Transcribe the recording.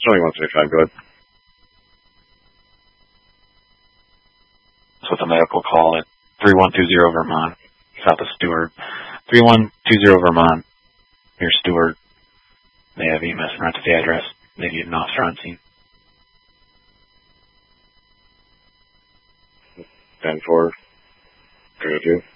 Showing 175, go ahead. That's what the medical call at 3120 Vermont, south of Stewart. 3120 Vermont, near Stewart. They have EMS run to the address. They need an officer on scene. 10-4, 302.